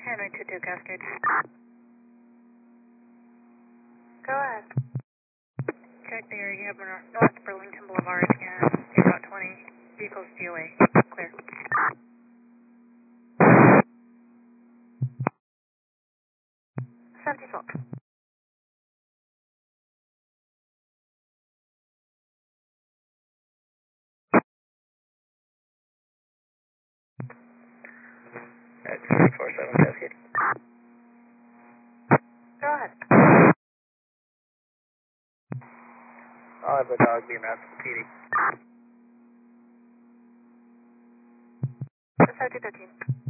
Hanoi 22 Cascade. Go ahead. Check the area. You have North Burlington Boulevard and about 20 vehicles DOA. Clear. 74. At 247 Cascade. Go ahead. I'll have the dog be masked for PD. That's 213.